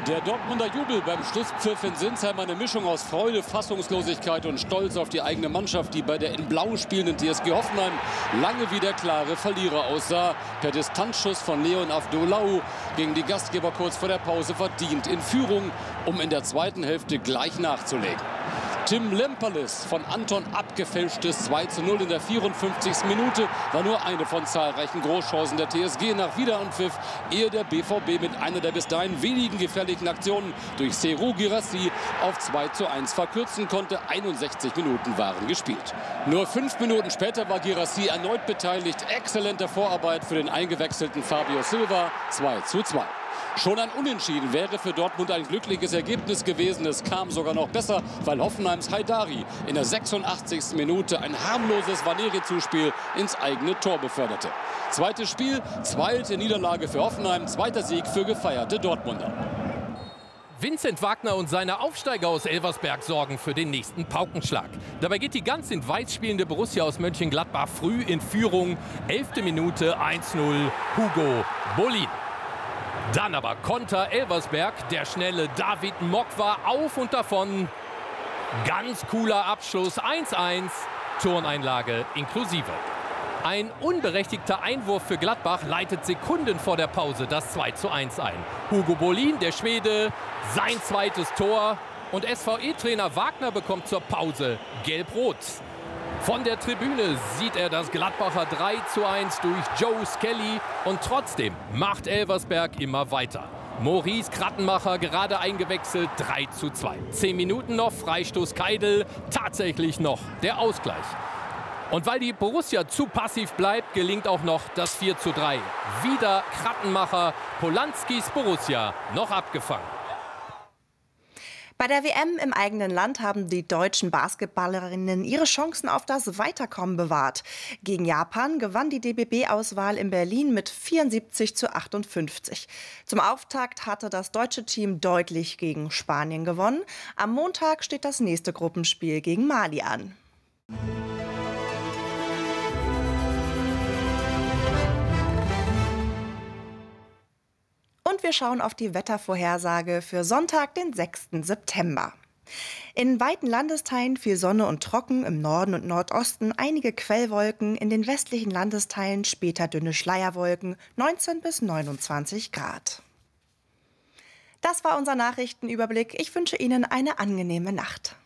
Der Dortmunder Jubel beim Schlusspfiff in Sinsheim, eine Mischung aus Freude, Fassungslosigkeit und Stolz auf die eigene Mannschaft, die bei der in Blau spielenden TSG Hoffenheim lange wie der klare Verlierer aussah. Per Distanzschuss von Leon Avdolau gegen die Gastgeber kurz vor der Pause verdient in Führung, um in der zweiten Hälfte gleich nachzulegen. Tim Lemperles von Anton abgefälschtes 2:0 in der 54. Minute war nur eine von zahlreichen Großchancen der TSG nach Wiederanpfiff, ehe der BVB mit einer der bis dahin wenigen gefährlichen Aktionen durch Serhou Guirassy auf 2:1 verkürzen konnte. 61 Minuten waren gespielt. Nur 5 Minuten später war Guirassy erneut beteiligt. Exzellente Vorarbeit für den eingewechselten Fabio Silva. 2:2. Schon ein Unentschieden wäre für Dortmund ein glückliches Ergebnis gewesen. Es kam sogar noch besser, weil Hoffenheims Haidari in der 86. Minute ein harmloses Vaneri-Zuspiel ins eigene Tor beförderte. Zweites Spiel, zweite Niederlage für Hoffenheim, zweiter Sieg für gefeierte Dortmunder. Vincent Wagner und seine Aufsteiger aus Elversberg sorgen für den nächsten Paukenschlag. Dabei geht die ganz in Weiß spielende Borussia aus Mönchengladbach früh in Führung. 11. Minute 1:0 Hugo Bolin. Dann aber Konter Elversberg, der schnelle David Mock war auf und davon. Ganz cooler Abschluss, 1:1, Turneinlage inklusive. Ein unberechtigter Einwurf für Gladbach leitet Sekunden vor der Pause das 2:1 ein. Hugo Bolin, der Schwede, sein zweites Tor. Und SVE-Trainer Wagner bekommt zur Pause Gelb-Rot. Von der Tribüne sieht er das Gladbacher 3:1 durch Joe Skelly. Und trotzdem macht Elversberg immer weiter. Maurice Krattenmacher gerade eingewechselt, 3:2. 10 Minuten noch, Freistoß Keidel, tatsächlich noch der Ausgleich. Und weil die Borussia zu passiv bleibt, gelingt auch noch das 4:3. Wieder Krattenmacher, Polanskis Borussia noch abgefangen. Bei der WM im eigenen Land haben die deutschen Basketballerinnen ihre Chancen auf das Weiterkommen bewahrt. Gegen Japan gewann die DBB-Auswahl in Berlin mit 74:58. Zum Auftakt hatte das deutsche Team deutlich gegen Spanien gewonnen. Am Montag steht das nächste Gruppenspiel gegen Mali an. Und wir schauen auf die Wettervorhersage für Sonntag, den 6. September. In weiten Landesteilen viel Sonne und trocken, im Norden und Nordosten einige Quellwolken, in den westlichen Landesteilen später dünne Schleierwolken, 19 bis 29 Grad. Das war unser Nachrichtenüberblick. Ich wünsche Ihnen eine angenehme Nacht.